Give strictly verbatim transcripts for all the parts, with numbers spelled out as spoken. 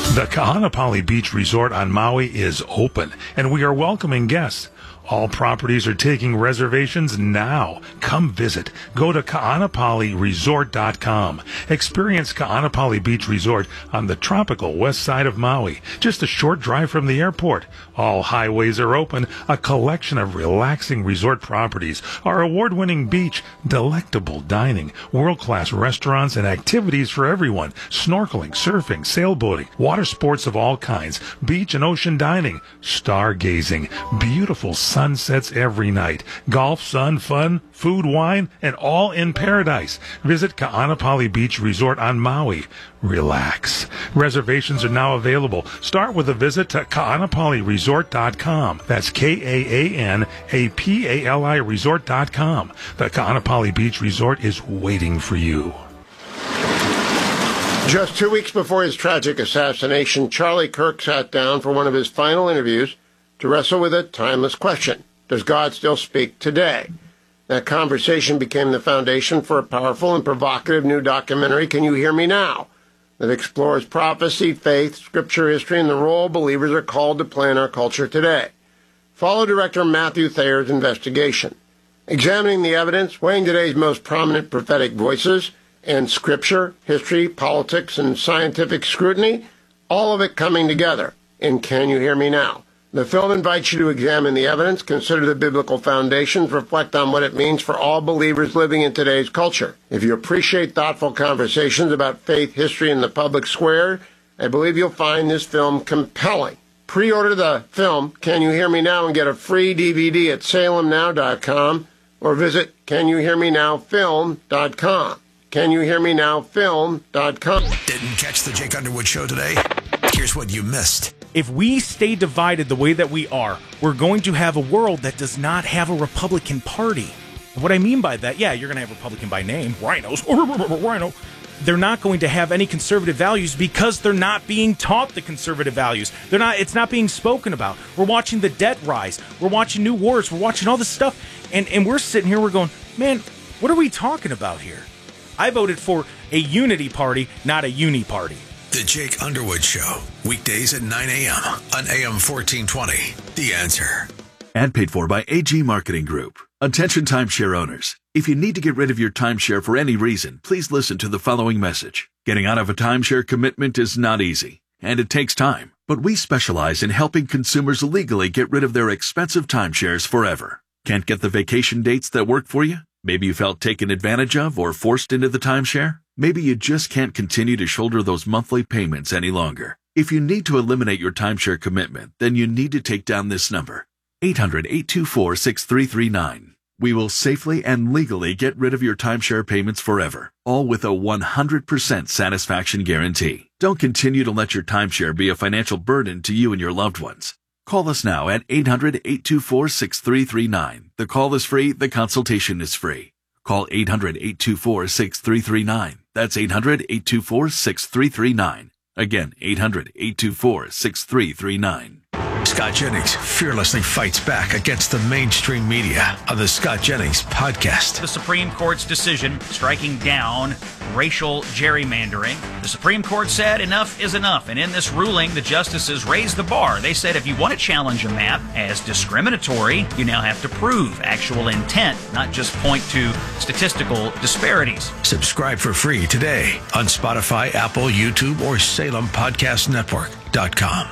The Kahanapali Beach Resort on Maui is open, and we are welcoming guests. All properties are taking reservations now. Come visit. Go to kaanapali resort dot com. Experience Kaanapali Beach Resort on the tropical west side of Maui, just a short drive from the airport. All highways are open, a collection of relaxing resort properties, our award-winning beach, delectable dining, world-class restaurants, and activities for everyone. Snorkeling, surfing, sailboating, water sports of all kinds, beach and ocean dining, stargazing, beautiful sunsets every night, golf, sun, fun, food, wine, and all in paradise. Visit Kaanapali Beach Resort on Maui. Relax. Reservations are now available. Start with a visit to kaanapali resort dot com. That's K A A N A P A L I resort dot com. The Kaanapali Beach Resort is waiting for you. Just two weeks before his tragic assassination, Charlie Kirk sat down for one of his final interviews to wrestle with a timeless question. Does God still speak today? That conversation became the foundation for a powerful and provocative new documentary, Can You Hear Me Now?, that explores prophecy, faith, scripture, history, and the role believers are called to play in our culture today. Follow director Matthew Thayer's investigation, examining the evidence, weighing today's most prominent prophetic voices, and scripture, history, politics, and scientific scrutiny, all of it coming together in Can You Hear Me Now? The film invites you to examine the evidence, consider the biblical foundations, reflect on what it means for all believers living in today's culture. If you appreciate thoughtful conversations about faith, history, and the public square, I believe you'll find this film compelling. Pre-order the film, Can You Hear Me Now?, and get a free D V D at salem now dot com or visit can you hear me now film dot com. can you hear me now film dot com. Didn't catch the Jake Underwood Show today? Here's what you missed. If we stay divided the way that we are, we're going to have a world that does not have a Republican Party. And what I mean by that, yeah, you're going to have Republican by name, rhinos, rhino. They're not going to have any conservative values because they're not being taught the conservative values. They're not. It's not being spoken about. We're watching the debt rise. We're watching new wars. We're watching all this stuff. And, and we're sitting here, we're going, man, what are we talking about here? I voted for a unity party, not a uni party. The Jake Underwood Show, weekdays at nine a.m. on A M fourteen twenty. The Answer. Ad paid for by A G Marketing Group. Attention timeshare owners. If you need to get rid of your timeshare for any reason, please listen to the following message. Getting out of a timeshare commitment is not easy, and it takes time. But we specialize in helping consumers legally get rid of their expensive timeshares forever. Can't get the vacation dates that work for you? Maybe you felt taken advantage of or forced into the timeshare? Maybe you just can't continue to shoulder those monthly payments any longer. If you need to eliminate your timeshare commitment, then you need to take down this number, eight hundred, eight two four, six three three nine. We will safely and legally get rid of your timeshare payments forever, all with a one hundred percent satisfaction guarantee. Don't continue to let your timeshare be a financial burden to you and your loved ones. Call us now at eight hundred, eight two four, six three three nine. The call is free. The consultation is free. Call eight hundred, eight two four, six three three nine. That's eight hundred, eight two four, six three three nine. Again, eight hundred, eight two four, six three three nine. Scott Jennings fearlessly fights back against the mainstream media on the Scott Jennings Podcast. The Supreme Court's decision striking down racial gerrymandering. The Supreme Court said enough is enough, and in this ruling, the justices raised the bar. They said if you want to challenge a map as discriminatory, you now have to prove actual intent, not just point to statistical disparities. Subscribe for free today on Spotify, Apple, YouTube, or Salem Podcast Network dot com.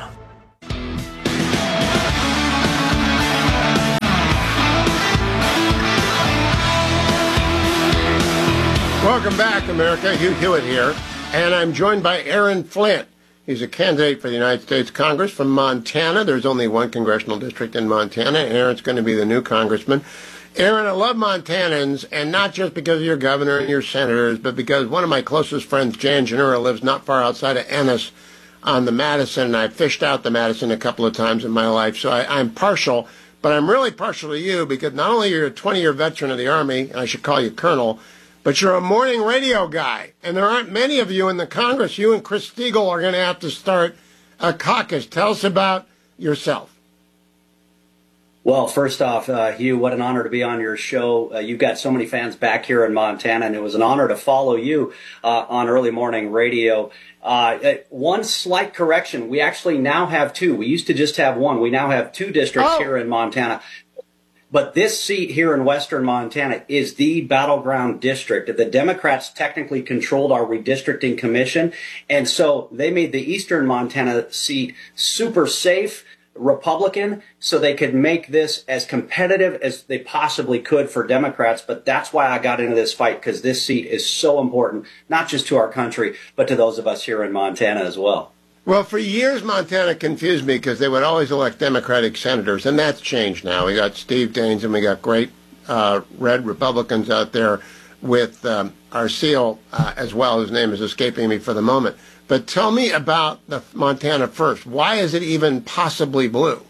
Welcome back, America. Hugh Hewitt here, and I'm joined by Aaron Flint. He's a candidate for the United States Congress from Montana. There's only one congressional district in Montana, and Aaron's going to be the new congressman. Aaron, I love Montanans, and not just because of your governor and your senators, but because one of my closest friends, Jan Janura, lives not far outside of Ennis on the Madison, and I fished out the Madison a couple of times in my life, so I, I'm partial, but I'm really partial to you because not only are you a twenty-year veteran of the Army, and I should call you Colonel, but you're a morning radio guy, and there aren't many of you in the Congress. You and Chris Stegall are going to have to start a caucus. Tell us about yourself. Well, first off, uh, Hugh, what an honor to be on your show. Uh, you've got so many fans back here in Montana, and it was an honor to follow you uh, on early morning radio. Uh, one slight correction. We actually now have two. We used to just have one. We now have two districts Oh. here in Montana. But this seat here in western Montana is the battleground district. The Democrats technically controlled our redistricting commission, and so they made the eastern Montana seat super safe, Republican, so they could make this as competitive as they possibly could for Democrats. But that's why I got into this fight, because this seat is so important, not just to our country, but to those of us here in Montana as well. Well, for years, Montana confused me because they would always elect Democratic senators, and that's changed now. We got Steve Daines, and we got great uh, red Republicans out there with um, Arceel uh, as well. His name is escaping me for the moment. But tell me about the Montana first. Why is it even possibly blue?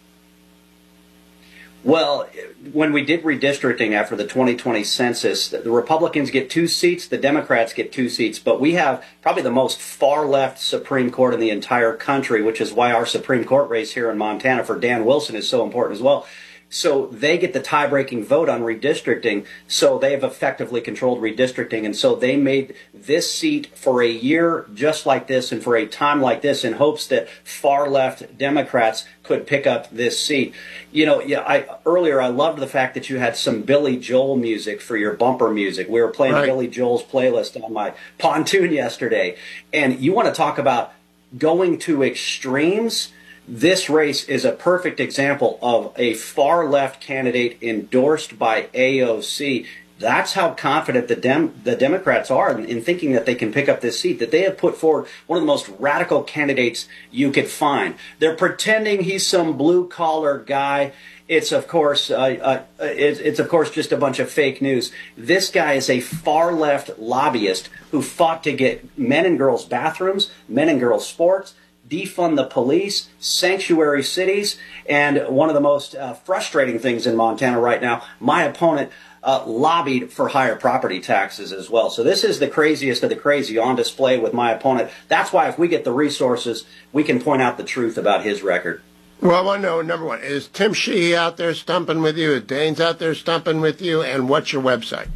Well, when we did redistricting after the twenty twenty census, the Republicans get two seats, the Democrats get two seats, but we have probably the most far-left Supreme Court in the entire country, which is why our Supreme Court race here in Montana for Dan Wilson is so important as well. So they get the tie-breaking vote on redistricting, so they have effectively controlled redistricting, and so they made this seat for a year just like this and for a time like this in hopes that far-left Democrats could pick up this seat. You know, yeah, I earlier I loved the fact that you had some Billy Joel music for your bumper music. We were playing Right. Billy Joel's playlist on my pontoon yesterday, and you want to talk about going to extremes. This race is a perfect example of a far-left candidate endorsed by A O C. That's how confident the Dem- the Democrats are in, in thinking that they can pick up this seat, that they have put forward one of the most radical candidates you could find. They're pretending he's some blue-collar guy. It's, of course, uh, uh, it's, it's, of course, just a bunch of fake news. This guy is a far-left lobbyist who fought to get men and girls bathrooms, men and girls sports, defund the police, sanctuary cities, and one of the most uh, frustrating things in Montana right now, my opponent uh, lobbied for higher property taxes as well. So this is the craziest of the crazy on display with my opponent. That's why if we get the resources, we can point out the truth about his record. Well, I want to know, number one, is Tim Sheehy out there stumping with you? Is Daines out there stumping with you? And what's your website?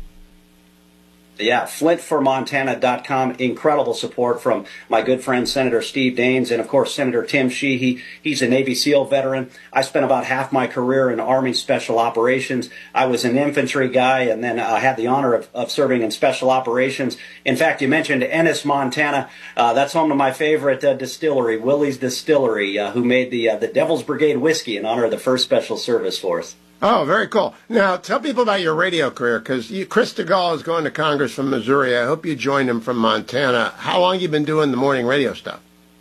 Yeah, flint for montana dot com. Incredible support from my good friend Senator Steve Daines and, of course, Senator Tim Sheehy. He's a Navy SEAL veteran. I spent about half my career in Army Special Operations. I was an infantry guy, and then I had the honor of, of serving in Special Operations. In fact, you mentioned Ennis, Montana. Uh, that's home to my favorite uh, distillery, Willie's Distillery, uh, who made the uh, the Devil's Brigade whiskey in honor of the first Special Service Force. Oh, very cool. Now, tell people about your radio career, because Chris DeGaulle is going to Congress from Missouri. I hope you joined him from Montana. How long have you been doing the morning radio stuff?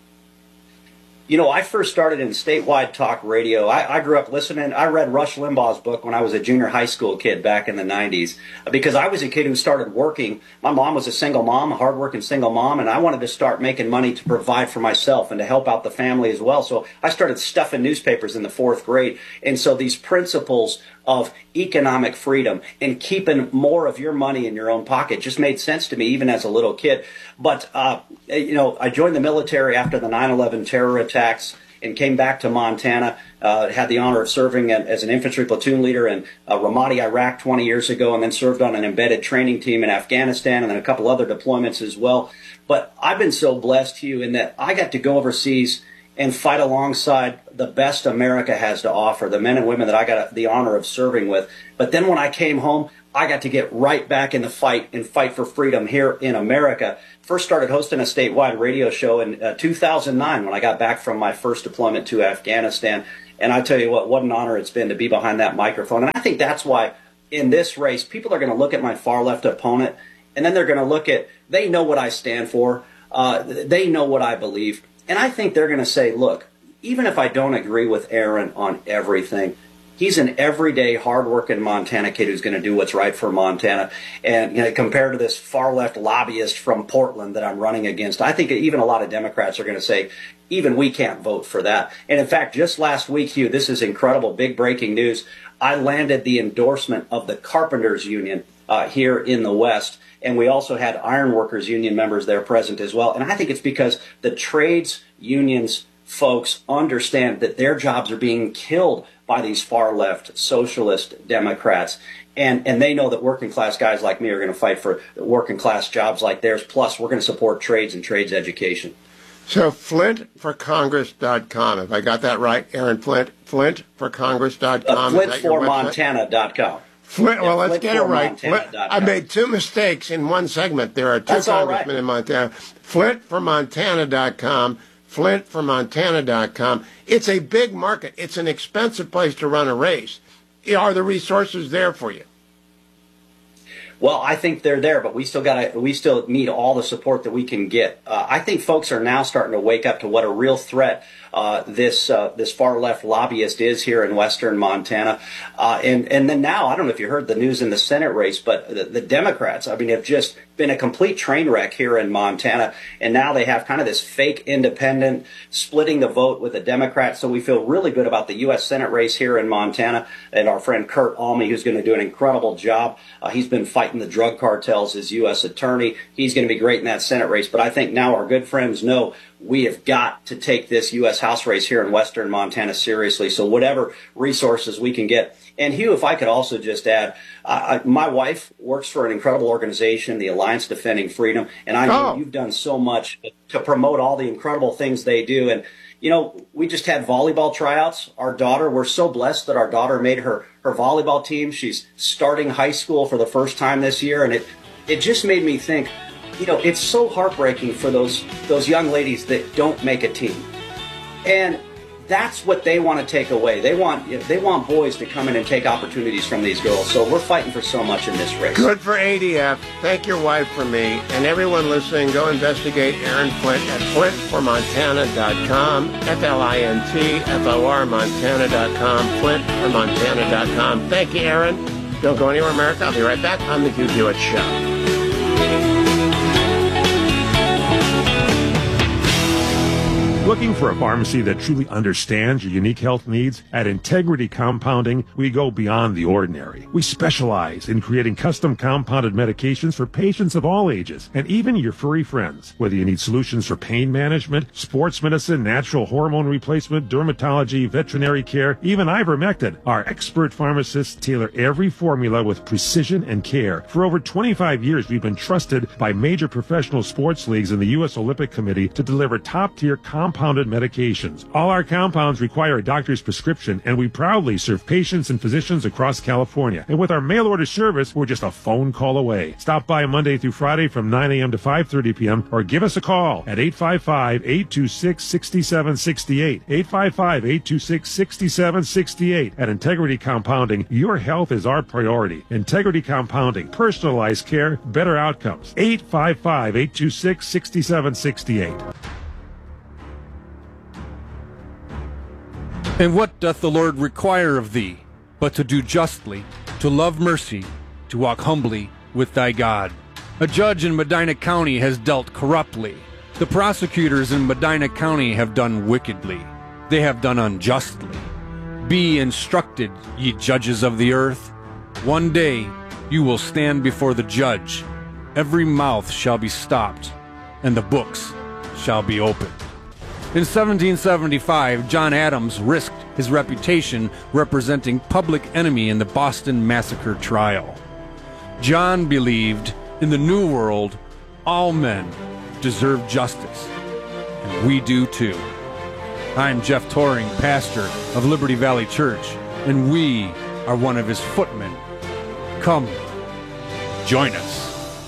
You know, I first started in statewide talk radio. I, I grew up listening. I read Rush Limbaugh's book when I was a junior high school kid back in the nineties because I was a kid who started working. My mom was a single mom, a hardworking single mom, and I wanted to start making money to provide for myself and to help out the family as well. So I started stuffing newspapers in the fourth grade. And so these principles of economic freedom and keeping more of your money in your own pocket just made sense to me even as a little kid. But, uh, you know, I joined the military after the nine eleven terror attacks and came back to Montana, uh, had the honor of serving as an infantry platoon leader in uh, Ramadi, Iraq twenty years ago, and then served on an embedded training team in Afghanistan and then a couple other deployments as well. But I've been so blessed, Hugh, in that I got to go overseas and fight alongside the best America has to offer, the men and women that I got the honor of serving with. But then when I came home, I got to get right back in the fight and fight for freedom here in America. First started hosting a statewide radio show in uh, two thousand nine when I got back from my first deployment to Afghanistan. And I tell you what, what an honor it's been to be behind that microphone. And I think that's why in this race, people are going to look at my far left opponent, and then they're going to look at, they know what I stand for. Uh, they know what I believe. And I think they're going to say, look, even if I don't agree with Aaron on everything, he's an everyday, hardworking Montana kid who's going to do what's right for Montana. And you know, compared to this far-left lobbyist from Portland that I'm running against, I think even a lot of Democrats are going to say, even we can't vote for that. And in fact, just last week, Hugh, this is incredible, big breaking news. I landed the endorsement of the Carpenters Union uh, here in the West. And we also had Ironworkers Union members there present as well. And I think it's because the trades unions folks understand that their jobs are being killed by these far-left socialist Democrats. And and they know that working-class guys like me are going to fight for working-class jobs like theirs. Plus, we're going to support trades and trades education. So flint for congress dot com, if I got that right, Aaron Flint, flint for congress dot com. Uh, flint for montana dot com. Flint, well, yeah, let's get it right. Flint, I made two mistakes in one segment. There are two That's congressmen right. in Montana. flint for montana dot com, flint for montana dot com. It's a big market. It's an expensive place to run a race. Are the resources there for you? Well, I think they're there, but we still got to. We still need all the support that we can get. Uh, I think folks are now starting to wake up to what a real threat uh, this uh, this far left lobbyist is here in western Montana. Uh, and and then now, I don't know if you heard the news in the Senate race, but the, the Democrats, I mean, have just been a complete train wreck here in Montana, and now they have kind of this fake independent splitting the vote with the Democrats. So we feel really good about the U S Senate race here in Montana, and our friend Kurt Alme, who's going to do an incredible job. Uh, he's been fighting the drug cartels as U S attorney. He's going to be great in that Senate race. But I think now our good friends know we have got to take this U S House race here in western Montana seriously. So whatever resources we can get. And Hugh, if I could also just add, uh, my wife works for an incredible organization, the Alliance Defending Freedom, and I know Oh. you've done so much to promote all the incredible things they do. And you know, we just had volleyball tryouts. Our daughter, we're so blessed that our daughter made her, her volleyball team. She's starting high school for the first time this year. And it, it just made me think, you know, it's so heartbreaking for those, those young ladies that don't make a team. And that's what they want to take away. They want, they want boys to come in and take opportunities from these girls. So we're fighting for so much in this race. Good for A D F. Thank your wife for me. And everyone listening, go investigate Aaron Flint at flint for montana dot com, F L I N T F O R Montana dot com, flint for montana dot com. Thank you, Aaron. Don't go anywhere, America. I'll be right back on The Hugh Hewitt Show. Looking for a pharmacy that truly understands your unique health needs? At Integrity Compounding, we go beyond the ordinary. We specialize in creating custom compounded medications for patients of all ages, and even your furry friends. Whether you need solutions for pain management, sports medicine, natural hormone replacement, dermatology, veterinary care, even ivermectin, our expert pharmacists tailor every formula with precision and care. For over twenty-five years, we've been trusted by major professional sports leagues and the U S Olympic Committee to deliver top-tier compounded medications. All our compounds require a doctor's prescription, and we proudly serve patients and physicians across California. And with our mail-order service, we're just a phone call away. Stop by Monday through Friday from nine a.m. to five thirty p.m. or give us a call at eight five five, eight two six, six seven six eight, eight five five, eight two six, six seven six eight. At Integrity Compounding, your health is our priority. Integrity Compounding, personalized care, better outcomes. eight five five, eight two six, six seven six eight. And what doth the Lord require of thee, but to do justly, to love mercy, to walk humbly with thy God? A judge in Medina County has dealt corruptly. The prosecutors in Medina County have done wickedly. They have done unjustly. Be instructed, ye judges of the earth. One day you will stand before the judge. Every mouth shall be stopped, and the books shall be opened. In seventeen seventy-five, John Adams risked his reputation representing Public Enemy in the Boston Massacre trial. John believed in the New World, all men deserve justice, and we do too. I'm Jeff Toring, pastor of Liberty Valley Church, and we are one of his footmen. Come, join us.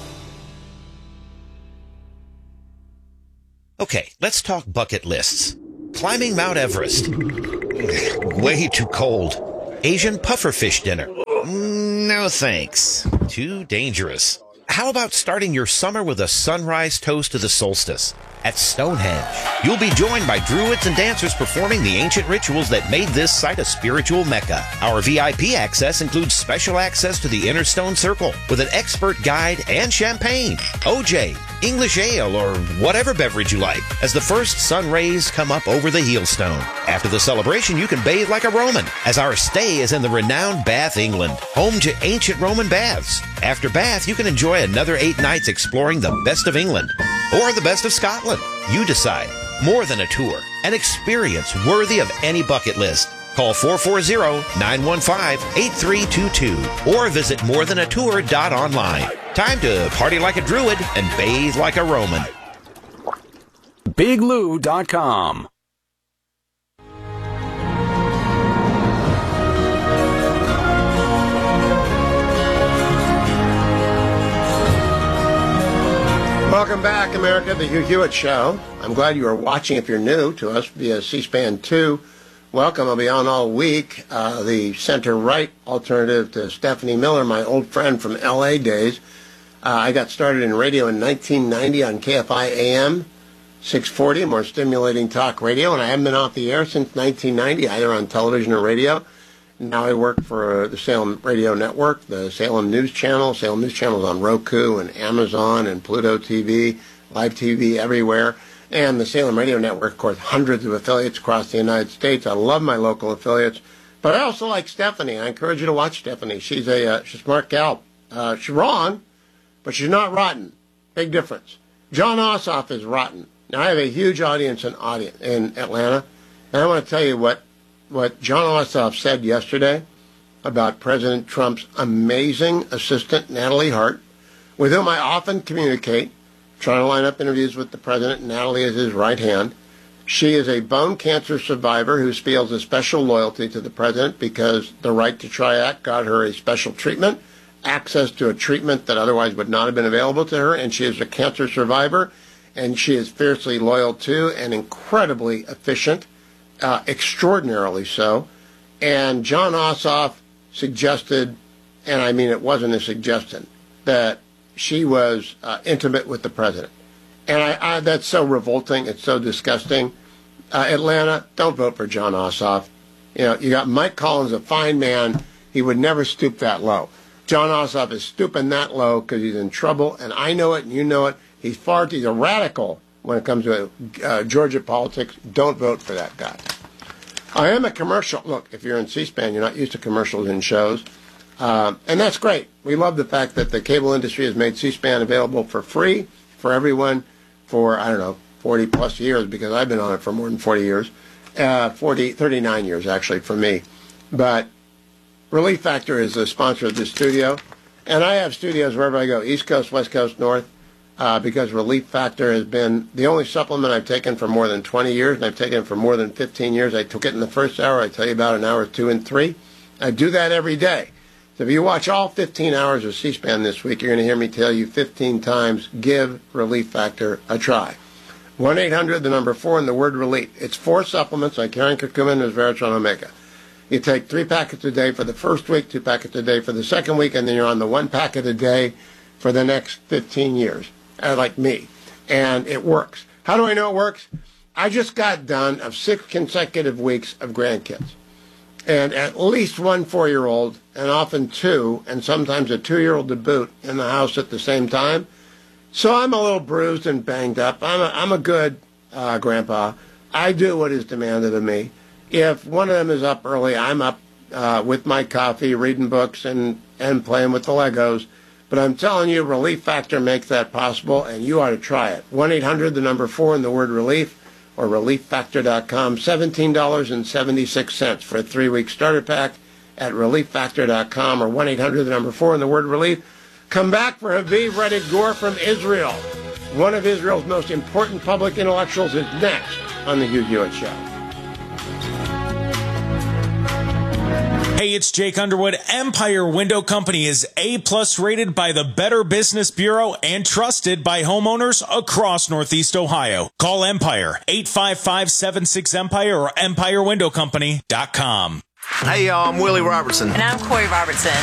Okay, let's talk bucket lists. Climbing Mount Everest. Way too cold. Asian pufferfish dinner. No thanks. Too dangerous. How about starting your summer with a sunrise toast to the solstice? At Stonehenge, you'll be joined by druids and dancers performing the ancient rituals that made this site a spiritual mecca. Our V I P access includes special access to the Inner Stone Circle with an expert guide and champagne, O J, English ale, or whatever beverage you like, as the first sun rays come up over the Heelstone. After the celebration, you can bathe like a Roman, as our stay is in the renowned Bath, England, home to ancient Roman baths. After Bath, you can enjoy another eight nights exploring the best of England, or the best of Scotland. You decide. More than a tour, an experience worthy of any bucket list. Call four four zero, nine one five, eight three two two or visit more than a tour dot online. Time to party like a druid and bathe like a Roman. big lou dot com. Welcome back, America, the Hugh Hewitt Show. I'm glad you are watching if you're new to us via C-SPAN two. Welcome. I'll be on all week. Uh, the center-right alternative to Stephanie Miller, my old friend from L A days. Uh, I got started in radio in nineteen ninety on K F I A M six forty, more stimulating talk radio, and I haven't been off the air since nineteen ninety, either on television or radio. Now I work for the Salem Radio Network, the Salem News Channel. Salem News Channel is on Roku and Amazon and Pluto T V, live T V everywhere. And the Salem Radio Network, of course, hundreds of affiliates across the United States. I love my local affiliates. But I also like Stephanie. I encourage you to watch Stephanie. She's a, uh, she's a smart gal. Uh, she's wrong, but she's not rotten. Big difference. Jon Ossoff is rotten. Now, I have a huge audience in, audience in Atlanta. And I want to tell you what what Jon Ossoff said yesterday about President Trump's amazing assistant, Natalie Hart, with whom I often communicate, trying to line up interviews with the president. Natalie is his right hand. She is a bone cancer survivor who feels a special loyalty to the president because the Right to Try Act got her a special treatment, access to a treatment that otherwise would not have been available to her, and she is a cancer survivor, and she is fiercely loyal to and incredibly efficient. Uh, extraordinarily so. And Jon Ossoff suggested, and I mean it wasn't a suggestion, that she was uh, intimate with the president. And I, I, that's so revolting. It's so disgusting. Uh, Atlanta, don't vote for Jon Ossoff. You know, you got Mike Collins, a fine man. He would never stoop that low. Jon Ossoff is stooping that low because he's in trouble, and I know it, and you know it. He's far too, he's a radical when it comes to uh, Georgia politics. Don't vote for that guy. I am a commercial. Look, if you're in C-SPAN, you're not used to commercials in shows. Uh, and that's great. We love the fact that the cable industry has made C-SPAN available for free for everyone for, I don't know, forty plus years, because I've been on it for more than forty years. Uh, forty, thirty-nine years, actually, for me. But Relief Factor is the sponsor of this studio. And I have studios wherever I go, East Coast, West Coast, North. Uh, because Relief Factor has been the only supplement I've taken for more than twenty years, and I've taken it for more than fifteen years. I took it in the first hour. I tell you about in hour two and three. I do that every day. So if you watch all fifteen hours of C-SPAN this week, you're going to hear me tell you fifteen times, give Relief Factor a try. one eight hundred, the number four, and the word relief. It's four supplements, Icarian, curcumin, and resveratrol omega. You take three packets a day for the first week, two packets a day for the second week, and then you're on the one packet a day for the next fifteen years. Uh, like me, and it works. How do I know it works? I just got done of six consecutive weeks of grandkids, and at least one four-year-old, and often two, and sometimes a two-year-old to boot in the house at the same time. So I'm a little bruised and banged up. I'm a, I'm a good uh, grandpa. I do what is demanded of me. If one of them is up early, I'm up uh, with my coffee, reading books, and, and playing with the Legos. But I'm telling you, Relief Factor makes that possible, and you ought to try it. one eight hundred, the number four, and the word relief, or relief factor dot com. seventeen dollars and seventy-six cents for a three-week starter pack at relief factor dot com, or one eight hundred, the number four, and the word relief. Come back for Haviv Reddit Gur from Israel. One of Israel's most important public intellectuals is next on the Hugh Hewitt Show. Hey, it's Jake Underwood. Empire Window Company is A-plus rated by the Better Business Bureau and trusted by homeowners across Northeast Ohio. Call Empire, eight five five, seven six, EMPIRE or empire window company dot com. Hey, y'all, I'm Willie Robertson. And I'm Corey Robertson.